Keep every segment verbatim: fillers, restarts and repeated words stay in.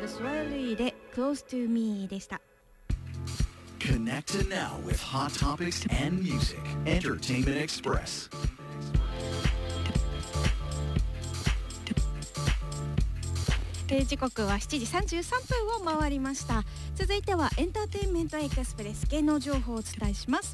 ルスワールイで Close to Me でした。 Connect now with hot topics and music. Entertainment Express. えー、時刻はしちじさんじゅうさんぷんを回りました。続いてはエンターテインメントエクスプレス、芸能情報をお伝えします。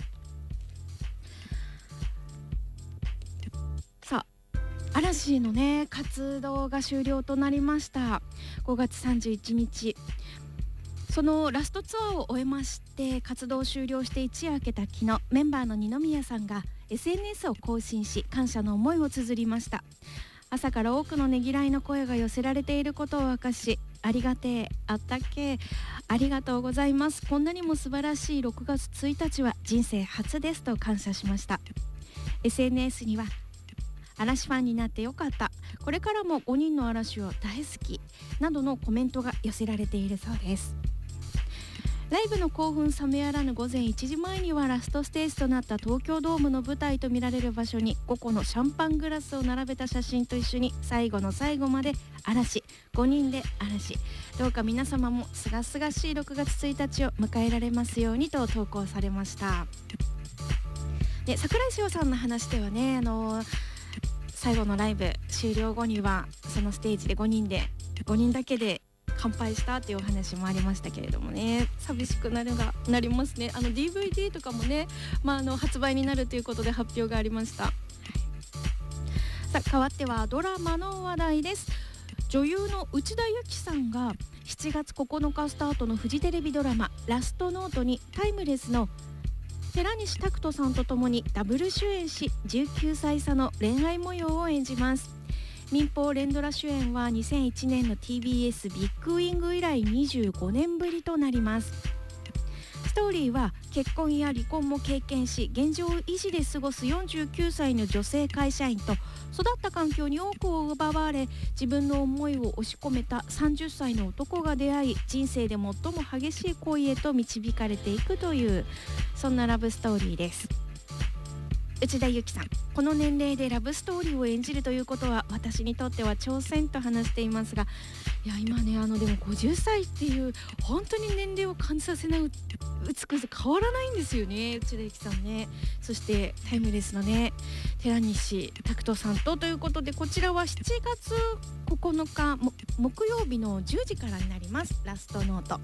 さあ、嵐のね活動が終了となりました。ごがつさんじゅういちにち、そのラストツアーを終えまして活動を終了して一夜明けた昨日、メンバーの二宮さんが エスエヌエス を更新し感謝の思いを綴りました。朝から多くのねぎらいの声が寄せられていることを明かし、ありがてえ、あったっけえ、ありがとうございます、こんなにも素晴らしいろくがつついたちは人生初ですと感謝しました。 エスエヌエス には嵐ファンになってよかった、これからもごにんの嵐を大好きなどのコメントが寄せられているそうです。ライブの興奮冷めやらぬ午前いちじまえにはラストステージとなった東京ドームの舞台とみられる場所にごこのシャンパングラスを並べた写真と一緒に最後の最後まで嵐、ごにんで嵐、どうか皆様もすがすがしいろくがつついたちを迎えられますようにと投稿されました。で、櫻井翔さんの話ではね、あのー、最後のライブ終了後にはそのステージでごにんでごにんだけで乾杯したっていうお話もありましたけれどもね、寂しくなるがなりますね。あの ディーブイディー とかもね、まあ、あの発売になるということで発表がありました。さあ、変わってはドラマの話題です。女優の内田有紀さんがしちがつここのかスタートのフジテレビドラマラストノートにタイムレスの寺西拓人さんとともにダブル主演し、じゅうきゅうさい差の恋愛模様を演じます。民放連ドラ主演はにせんいちねんの ティービーエス ビッグウィング以来にじゅうごねんぶりとなります。ストーリーは結婚や離婚も経験し現状維持で過ごすよんじゅうきゅうさいの女性会社員と育った環境に多くを奪われ自分の思いを押し込めたさんじゅっさいの男が出会い、人生で最も激しい恋へと導かれていくという、そんなラブストーリーです。内田有紀さん、この年齢でラブストーリーを演じるということは私にとっては挑戦と話していますが、いや今ね、あのでもごじゅっさいっていう本当に年齢を感じさせない美しさ変わらないんですよね、内田有紀さんね。そしてタイムレスのね寺西拓人さんとということで、こちらはしちがつここのかも木曜日のじゅうじからになります。ラストノート。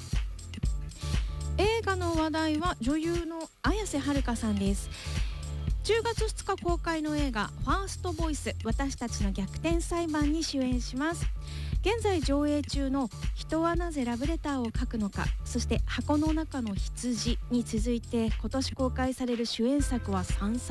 映画の話題は女優の綾瀬はるかさんです。じゅうがつふつか公開の映画ファーストボイス、私たちの逆転裁判に主演します。現在上映中の人はなぜラブレターを書くのか、そして箱の中の羊に続いて今年公開される主演作はさんさ